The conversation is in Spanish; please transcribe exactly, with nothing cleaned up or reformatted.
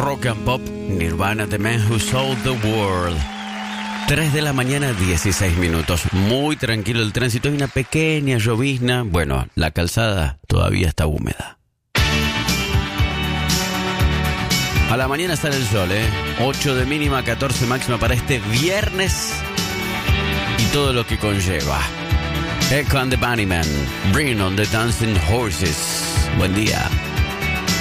rock and pop, Nirvana, The Man Who Sold the World. tres de la mañana, dieciséis minutos. Muy tranquilo el tránsito, hay una pequeña llovizna. Bueno, la calzada todavía está húmeda. A la mañana sale el sol, ¿eh? ocho de mínima, catorce máxima para este viernes. Y todo lo que conlleva. Echo and the Bunnymen, Bring on the Dancing Horses. Buen día.